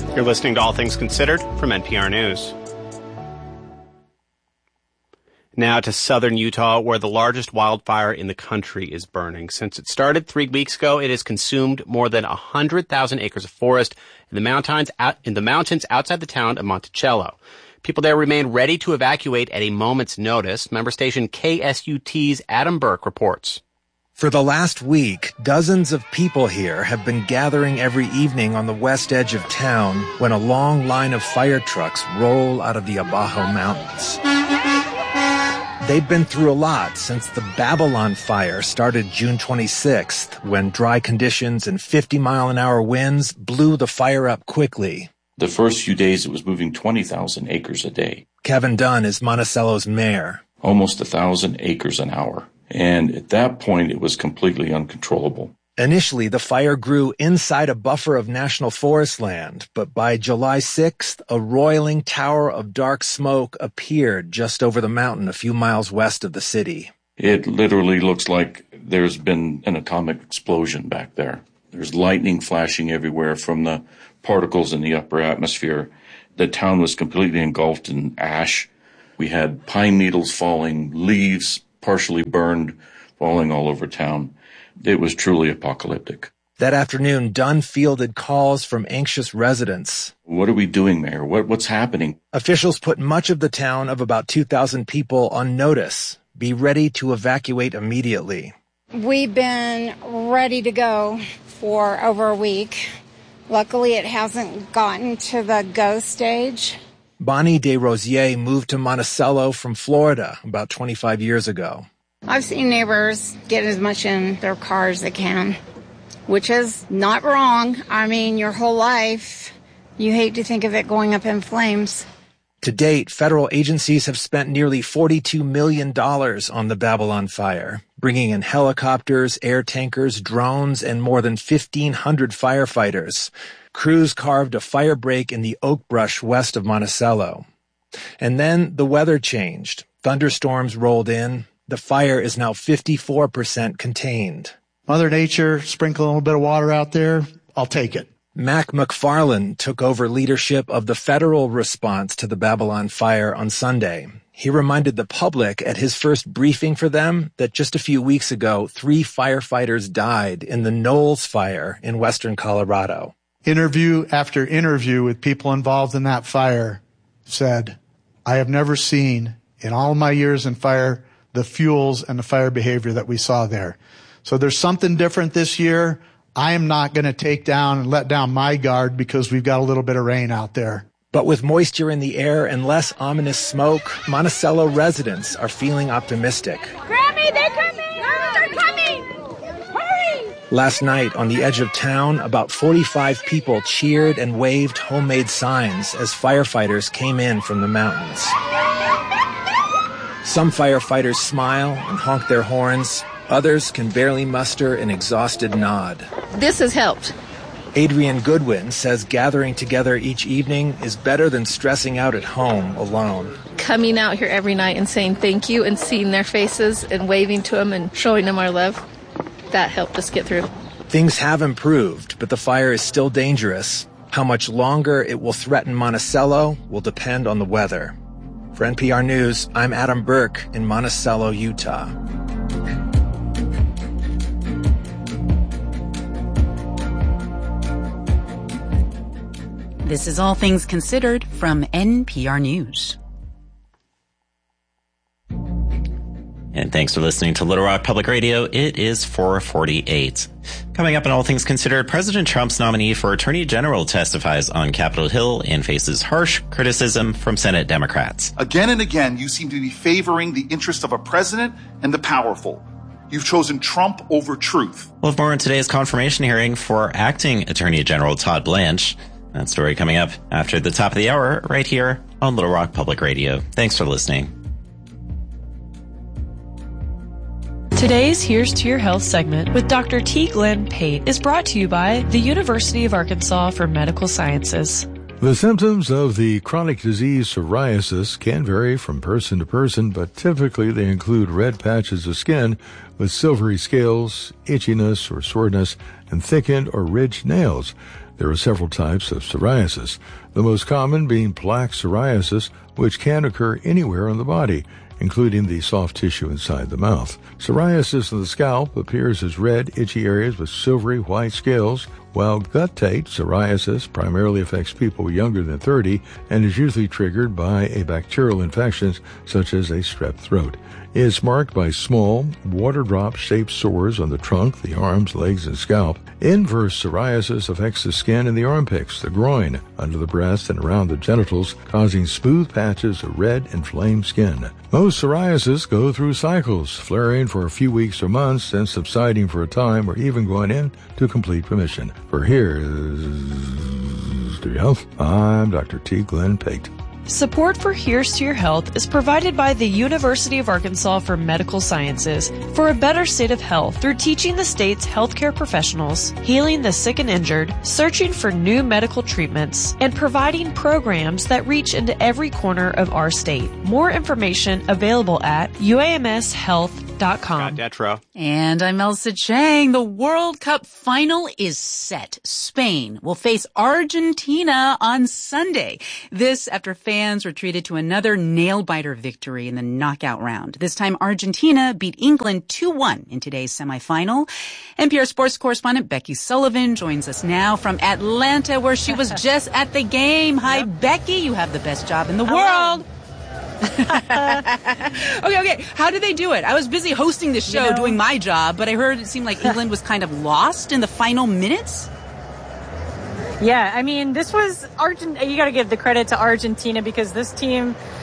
You're listening to All Things Considered from NPR News. Now to southern Utah, where the largest wildfire in the country is burning. Since it started 3 weeks ago, it has consumed more than 100,000 acres of forest in the mountains outside the town of Monticello. People there remain ready to evacuate at a moment's notice. Member station KSUT's Adam Burke reports. For the last week, dozens of people here have been gathering every evening on the west edge of town when a long line of fire trucks roll out of the Abajo Mountains. They've been through a lot since the Babylon fire started June 26th, when dry conditions and 50-mile-an-hour winds blew the fire up quickly. The first few days, it was moving 20,000 acres a day. Kevin Dunn is Monticello's mayor. Almost 1,000 acres an hour. And at that point, it was completely uncontrollable. Initially, the fire grew inside a buffer of national forest land, but by July 6th, a roiling tower of dark smoke appeared just over the mountain a few miles west of the city. It literally looks like there's been an atomic explosion back there. There's lightning flashing everywhere from the particles in the upper atmosphere. The town was completely engulfed in ash. We had pine needles falling, leaves partially burned, falling all over town. It was truly apocalyptic. That afternoon, Dunn fielded calls from anxious residents. What are we doing, Mayor? What's happening? Officials put much of the town of about 2,000 people on notice. Be ready to evacuate immediately. We've been ready to go for over a week. Luckily, it hasn't gotten to the go stage. Bonnie DesRosiers moved to Monticello from Florida about 25 years ago. I've seen neighbors get as much in their car as they can, which is not wrong. I mean, your whole life, you hate to think of it going up in flames. To date, federal agencies have spent nearly $42 million on the Babylon fire, bringing in helicopters, air tankers, drones, and more than 1,500 firefighters. Crews carved a fire break in the oak brush west of Monticello. And then the weather changed. Thunderstorms rolled in. The fire is now 54% contained. Mother Nature, sprinkle a little bit of water out there, I'll take it. Mac McFarland took over leadership of the federal response to the Babylon fire on Sunday. He reminded the public at his first briefing for them that just a few weeks ago, 3 firefighters died in the Knowles fire in western Colorado. Interview after interview with people involved in that fire said, I have never seen in all my years in fire the fuels and the fire behavior that we saw there. So there's something different this year. I am not going to take down and let down my guard because we've got a little bit of rain out there. But with moisture in the air and less ominous smoke, Monticello residents are feeling optimistic. Grammy, they're coming! They're coming! Hurry! Last night, on the edge of town, about 45 people cheered and waved homemade signs as firefighters came in from the mountains. Some firefighters smile and honk their horns. Others can barely muster an exhausted nod. This has helped. Adrienne Goodwin says gathering together each evening is better than stressing out at home alone. Coming out here every night and saying thank you and seeing their faces and waving to them and showing them our love, that helped us get through. Things have improved, but the fire is still dangerous. How much longer it will threaten Monticello will depend on the weather. For NPR News, I'm Adam Burke in Monticello, Utah. This is All Things Considered from NPR News. And thanks for listening to Little Rock Public Radio. It is 4:48. Coming up in All Things Considered, President Trump's nominee for Attorney General testifies on Capitol Hill and faces harsh criticism from Senate Democrats. Again and again, you seem to be favoring the interest of a president and the powerful. You've chosen Trump over truth. We'll have more on today's confirmation hearing for Acting Attorney General Todd Blanche. That story coming up after the top of the hour right here on Little Rock Public Radio. Thanks for listening. Today's Here's to Your Health segment with Dr. T. Glenn Pate is brought to you by the University of Arkansas for Medical Sciences. The symptoms of the chronic disease psoriasis can vary from person to person, but typically they include red patches of skin with silvery scales, itchiness or soreness, and thickened or ridged nails. There are several types of psoriasis, the most common being plaque psoriasis, which can occur anywhere on the body, including the soft tissue inside the mouth. Psoriasis of the scalp appears as red, itchy areas with silvery white scales, while guttate psoriasis primarily affects people younger than 30 and is usually triggered by a bacterial infection such as a strep throat. It is marked by small, water drop-shaped sores on the trunk, the arms, legs, and scalp. Inverse psoriasis affects the skin in the armpits, the groin, under the breast, and around the genitals, causing smooth patches of red, inflamed skin. Most psoriasis go through cycles, flaring for a few weeks or months, then subsiding for a time, or even going into complete remission. For Here's to Your Health, I'm Dr. T. Glenn Pate. Support for Here's to Your Health is provided by the University of Arkansas for Medical Sciences for a better state of health through teaching the state's healthcare professionals, healing the sick and injured, searching for new medical treatments, and providing programs that reach into every corner of our state. More information available at uamshealth.com. Detro. And I'm Elsa Chang. The World Cup final is set. Spain will face Argentina on Sunday. This after fans were treated to another nail-biter victory in the knockout round. This time, Argentina beat England 2-1 in today's semifinal. NPR sports correspondent Becky Sullivan joins us now from Atlanta, where she was just at the game. Hi, Becky. You have the best job in the world. Okay. How did they do it? I was busy hosting the show, doing my job, but I heard it seemed like England was kind of lost in the final minutes. Yeah, I mean, this was you got to give the credit to Argentina because this team